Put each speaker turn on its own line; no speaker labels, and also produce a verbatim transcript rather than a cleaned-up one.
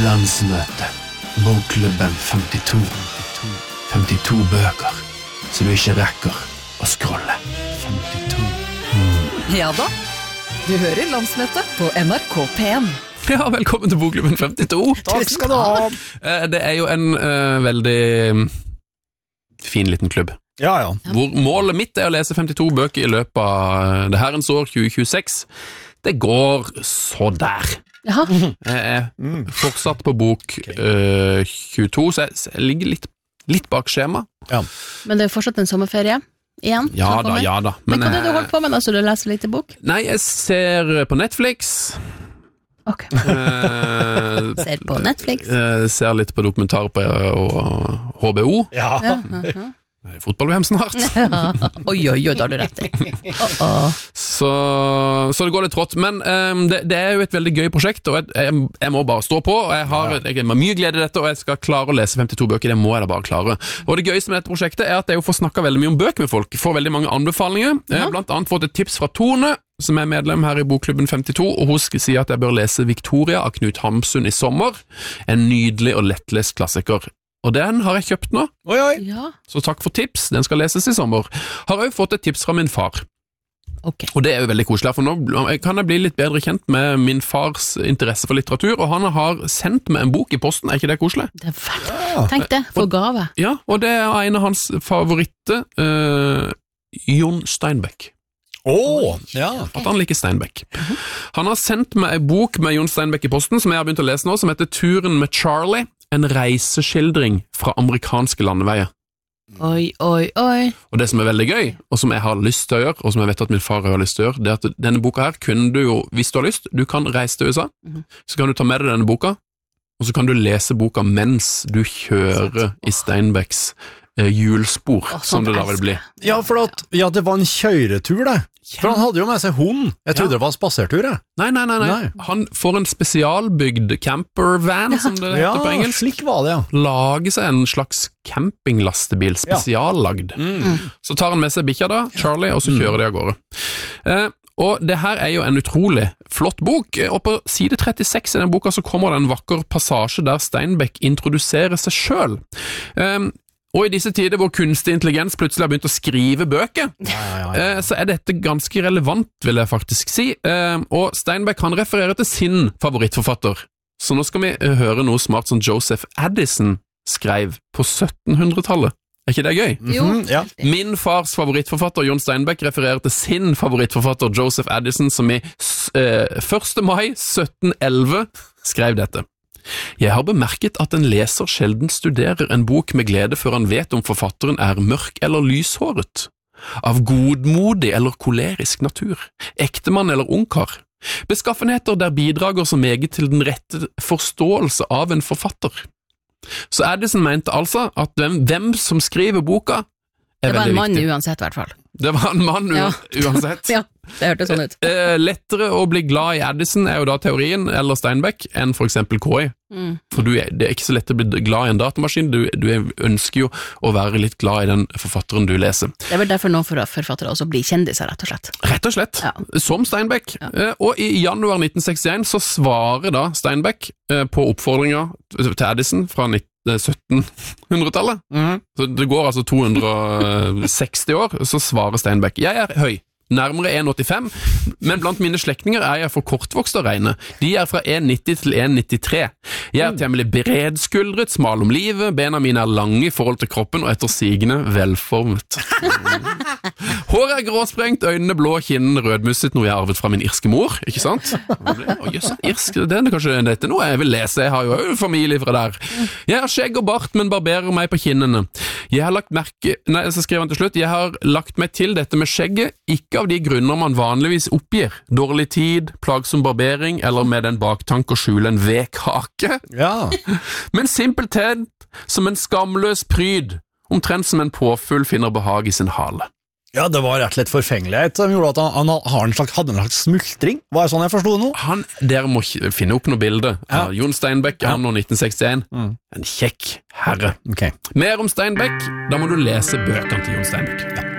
Landsmøte. Bokklubben femtito. femtito bøker, så du ikke rekker å scrolle. femtito.
Mm. Ja da, du hører Landsmøte på N R K P en.
Ja, velkommen til Bokklubben femtito.
Takk skal du ha.
Det er jo en uh, veldig fin liten klubb.
Ja, ja.
Hvor målet mitt er å lese femtito bøker i løpet av det herrens år tjue tjueseks. Det går så der.
Jaha.
Jeg er fortsatt på bok uh, tjueto, så jeg, jeg ligger litt, litt bak skjema.
Ja.
Men det er jo fortsatt en sommerferie igjen.
Ja da, ja da.
Men, Men hva er det du holdt på med da, så du leser litt i bok?
Nei, jeg ser på Netflix.
Ok.
Uh,
ser på Netflix.
Uh, ser litt på dokumentarer på uh, H B O.
Ja.
Ja, uh-huh.
Fotball V M snart.
Oi, oi, oi, da har du rett i. Oh, oh.
Så, så det går litt trått. Men um, det, det er jo et veldig gøy prosjekt, og jeg, jeg, jeg må bare stå på. Og jeg har, jeg har mye glede i dette, og jeg skal klare å lese femtito bøker. Det må jeg da bare klare. Og det gøyeste med dette prosjektet er at jeg får snakket veldig mye om bøker med folk. Får veldig mange anbefalinger. Jeg har blant annet fått et tips fra Tone, som er medlem her i Bokklubben femtito, og hun sier at jeg bør lese Victoria av Knut Hamsun i sommer. En nydelig og lettlest klassiker. Og den har jeg kjøpt nå.
Oi, oi.
Ja.
Så takk for tips, den skal leses i sommer. Har jeg jo fått et tips fra min far.
Okay.
Og det er jo veldig koselig, for nå kan jeg bli litt bedre kjent med min fars interesse for litteratur, og han har sendt meg en bok i posten, er ikke det koselig?
Det er veldig. Tenk det, for gave.
Ja, og det er en av hans favoritter, uh, Jon Steinbeck.
Åh, oh, ja.
At han liker Steinbeck. Han har sendt meg en bok med Jon Steinbeck i posten, som jeg har begynt å lese nå, som heter Turen med Charlie, en reiseskildring fra amerikanske landeveier.
Oi, oi, oi.
Og det som er veldig gøy, og som jeg har lyst til å gjøre, og som jeg vet at min far har lyst til å gjøre, det er at denne boka her kunne du jo, hvis du har lyst, du kan reise til U S A, mm-hmm. så kan du ta med deg denne boka, og så kan du lese boka mens du kjører i Steinbecks eh, hjulspor, oh, som det da vil bli.
Ja, for at, ja, det var en kjøretur det. For han hadde jo med seg hund. Jeg trodde ja. det var en spasertur, jeg.
Nei, nei, nei, nei. nei. Han får en spesialbygd campervan, ja. som det heter
ja,
på engelsk.
Ja, slik var det, ja.
Lager seg en slags campinglastebil, spesiallagd. Ja. Mm. Så tar han med seg bikkja da, Charlie, og så kjører mm. de av gårde. Eh, og det her er jo en utrolig flott bok, og på side trettiseks i den boka så kommer det en vakker passasje der Steinbeck introduserer seg selv. Eh, Og i disse tider hvor kunstig intelligens plutselig har begynt å skrive bøker, ja, ja, ja. så er dette ganske relevant, vil jeg faktisk si. Og Steinbeck kan referere til sin favorittforfatter. Så nå skal vi høre noe smart som Joseph Addison skrev på syttenhundretallet. Er ikke det gøy?
Jo.
Mm-hmm, ja.
Min fars favorittforfatter, Jon Steinbeck, refererer til sin favorittforfatter, Joseph Addison, som i eh, første mai sytten elleve skrev dette. Jeg har bemerket at en leser sjelden studerer en bok med glede før han vet om forfatteren er mørk eller lyshåret, av godmodig eller kolerisk natur, ektemann eller ungkar, beskaffenheter der bidrager så meget til den rette forståelse av en forfatter. Så Addison mente altså at hvem, hvem som skriver boka er veldig viktig.
Det var en mann uansett, i hvert fall.
Det var en mann ja. uansett.
Ja, det hørtes sånn ut.
Eh, lettere å bli glad i Addison er jo da teorien, eller Steinbeck, enn for eksempel K I. Mm. For du er, det er ikke så lett å bli glad i en datamaskin, du, du ønsker jo å være litt glad i den forfatteren du leser.
Det er vel derfor nå for forfattere også blir kjendiser, rett og slett.
Rett og slett, ja. Som Steinbeck. Ja. Eh, og i januar nitten sekstien så svarer da Steinbeck eh, på oppfordringer til Addison fra syttenhundretallet. Mm. Så det går altså to hundre seksti år, så svarer Steinbeck. Jeg er høy, nærmere en komma åttifem, men blant mine slektninger er jeg for kortvokst å regne. De er fra en komma nitti til en komma nittitre. Jeg er temmelig bredskuldret, smal om livet, bena mine er lange i forhold til kroppen og etter sigende velformet. Håret er gråsprengt, øynene blå, kinnene rødmusset, noe jeg arvet fra min irske mor, ikke sant? Å, jøss, irsk, det er kanskje dette noe jeg vil lese, jeg har jo familie fra der. Jeg har skjegg og bart, men barberer meg på kinnene. Jeg har lagt merke, nei, så skriver han til slutt, jeg har lagt meg til dette med skjegget, ikke av de grunner man vanligvis oppgir, dårlig tid, plagsom barbering, eller med en baktank å skjule en vekhake.
Ja.
Men simpelthen som en skamløs pryd, omtrent som en påfugl finner behag i sin hale.
Ja, det var rett og slett forfengelighet som gjorde at han, han en slags, hadde en slags smultring. Var det sånn jeg forstod nå?
Han, dere må finne opp noe bilde av ja. Jon Steinbeck, ja. Anno nitten sekstien. Mm. En kjekk herre.
Okay.
Mer om Steinbeck, da må du lese bøkene til Jon Steinbeck. Ja.